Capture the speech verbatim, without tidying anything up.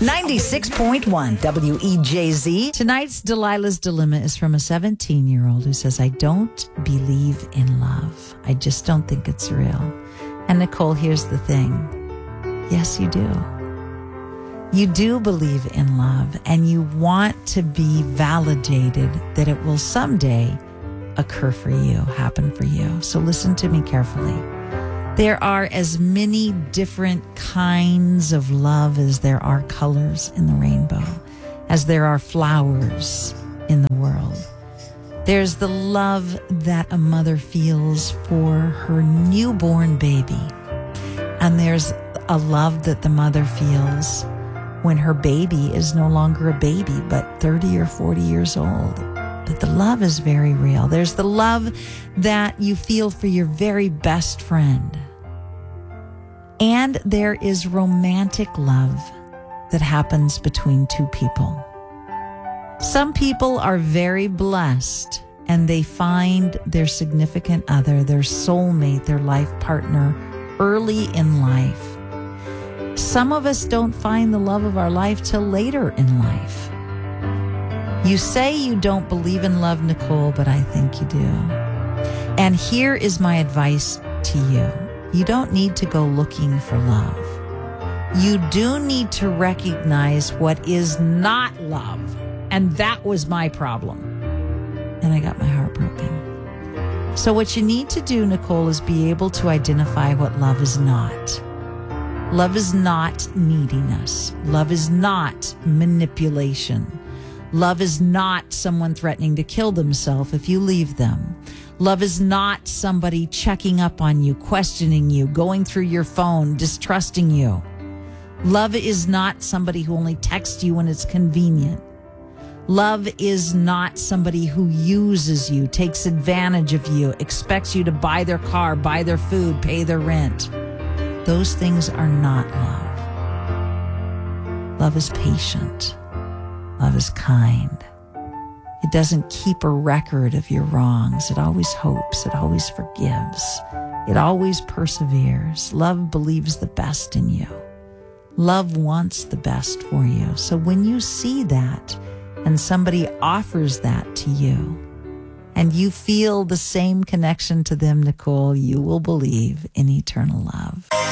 ninety-six point one W E J Z. Tonight's Delilah's Dilemma is from a seventeen-year-old who says, I don't believe in love. I just don't think it's real. And Nicole, here's the thing. Yes, you do. You do believe in love, and you want to be validated that it will someday occur for you, happen for you. So listen to me carefully. There are as many different kinds of love as there are colors in the rainbow, as there are flowers in the world. There's the love that a mother feels for her newborn baby. And there's a love that the mother feels when her baby is no longer a baby, but thirty or forty years old. But the love is very real. There's the love that you feel for your very best friend. And there is romantic love that happens between two people. Some people are very blessed and they find their significant other, their soulmate, their life partner early in life. Some of us don't find the love of our life till later in life. You say you don't believe in love, Nicole, but I think you do. And here is my advice to you. You don't need to go looking for love. You do need to recognize what is not love. And that was my problem. And I got my heart broken. So what you need to do, Nicole, is be able to identify what love is not. Love is not neediness. Love is not manipulation. Love is not someone threatening to kill themselves if you leave them. Love is not somebody checking up on you, questioning you, going through your phone, distrusting you. Love is not somebody who only texts you when it's convenient. Love is not somebody who uses you, takes advantage of you, expects you to buy their car, buy their food, pay their rent. Those things are not love. Love is patient. Love is kind. It doesn't keep a record of your wrongs. It always hopes. It always forgives. It always perseveres. Love believes the best in you. Love wants the best for you. So when you see that and somebody offers that to you and you feel the same connection to them, Nicole, you will believe in eternal love.